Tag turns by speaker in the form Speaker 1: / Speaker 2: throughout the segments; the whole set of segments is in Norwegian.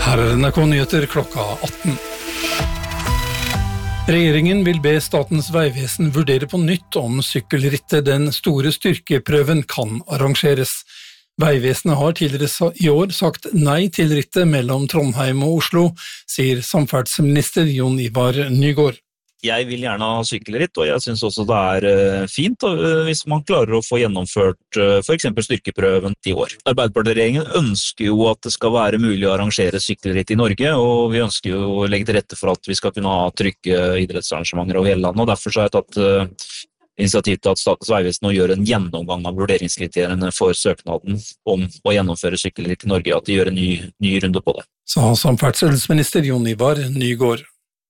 Speaker 1: Her NRK-nyheter klokka 18. Regjeringen vil be Statens vegvesen vurdere på nytt om sykkelrittet Den store styrkeprøven kan arrangeres. Vegvesenet har tidligere i år sagt nei til rittet mellom Trondheim og Oslo, sier samferdselsminister Jon Ivar Nygård.
Speaker 2: Jeg vil gjerne ha sykkelritt, og jeg synes også det fint hvis man klarer å få gjennomført for eksempel styrkeprøven i år. Arbeiderpartiregjeringen ønsker jo at det skal være mulig å arrangere sykkelritt i Norge, og vi ønsker jo å legge til rette for at vi skal kunne ha trygge idrettsarrangementer over hele landet, og derfor så har jeg tatt initiativ til at Statens vegvesen nå gjør en gjennomgang av vurderingskriteriene for søknaden om å gjennomføre sykkelritt i Norge, at de gjør en ny runde på det.
Speaker 1: Sa samferdselsminister Jon Ivar Nygård.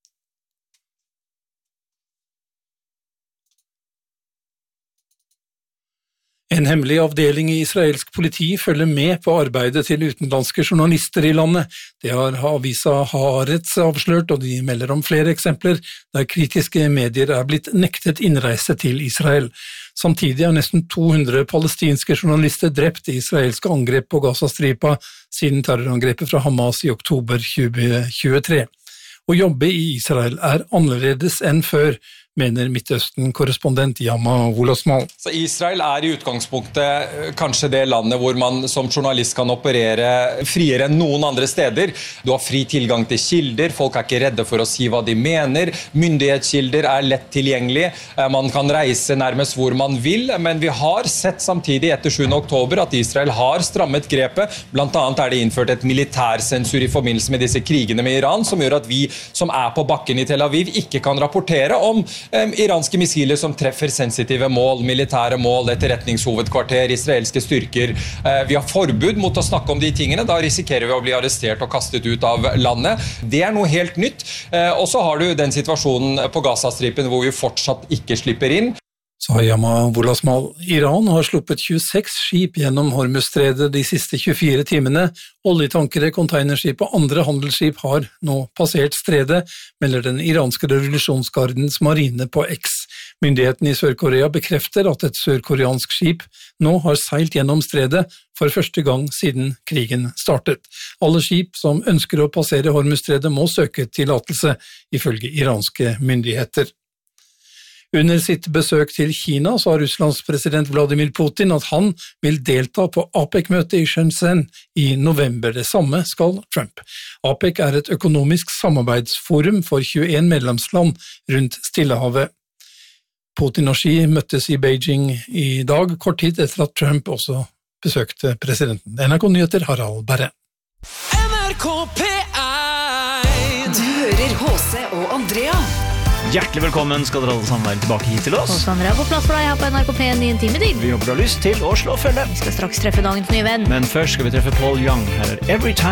Speaker 1: En hemmelig avdeling i israelsk politi følger med på arbeidet til utenlandske journalister i landet. Det har avisa Haaretz avslørt, og de melder om flere eksempler der kritiske medier blitt nektet innreise til Israel. Samtidig er nesten 200 palestinske journalister drept i israelske angrep på Gazastripa siden terrorangrepet fra Hamas i oktober 2023. Å jobbe i Israel er annerledes enn før, mener Midtøsten-korrespondent Yama Wolosmal.
Speaker 3: Så Israel er i utgangspunktet kanskje det landet hvor man som journalist kan operere friere enn noen andre steder. Du har fri tilgang til kilder, folk er ikke redde for å si hva de mener, myndighetskilder er lett tilgjengelig, man kan reise nærmest hvor man vil, men vi har sett samtidig etter 7. oktober at Israel har strammet grepet. Blant annet er det innført et militærsensur i forbindelse med disse krigene med Iran, som gjør at vi som er på bakken i Tel Aviv ikke kan rapportere om iranske missiler som treffer sensitive mål, militære mål, etterretningshovedkvarter, israelske styrker. Vi har forbud mot å snakke om de tingene, da risikerer vi å bli arrestert og kastet ut av landet. Det er noe helt nytt. Og så har du den situasjonen på Gazastripen hvor vi fortsatt ikke slipper inn.
Speaker 1: Sa Yama Wolosmal. Iran har sluppet 26 skip gjennom Hormuzstredet de siste 24 timene. Oljetankere, containerskip og andre handelsskip har nå passert stredet, melder den iranske revolusjonsgardens marine på X. Myndighetene i Sør-Korea bekrefter at et sørkoreansk skip nå har seilt gjennom stredet for første gang siden krigen startet. Alle skip som ønsker å passere Hormuzstredet må søke tillatelse, ifølge iranske myndigheter. Under sitt besøk til Kina sa Russlands president Vladimir Putin at han vil delta på APEC-møtet i Shenzhen i november. Det samme skal Trump. APEC er et økonomisk samarbeidsforum for 21 medlemsland rundt Stillehavet. Putin og Xi møttes i Beijing i dag, kort tid etter at Trump også besøkte presidenten. NRK-nyheter Harald Berre.
Speaker 4: NRK P1. Du hører H.C. og Andrea.
Speaker 5: Hjertelig velkommen skal dere alle sammen være tilbake hit til oss.
Speaker 6: Og Sandra er på plass for deg her på NRK P1 i en time til.
Speaker 5: Vi håper du har lyst til å slå følge.
Speaker 6: Vi skal straks treffe dagens nye venn.
Speaker 5: Men først skal vi treffe Paul Young. Her er Every Time.